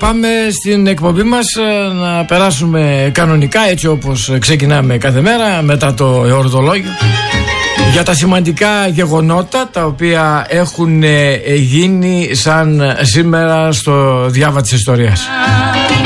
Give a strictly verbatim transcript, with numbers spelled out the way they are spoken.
πάμε στην εκπομπή μας να περάσουμε κανονικά, έτσι όπως ξεκινάμε κάθε μέρα μετά το εορτολόγιο, για τα σημαντικά γεγονότα τα οποία έχουν γίνει σαν σήμερα στο διάβα της ιστορίας.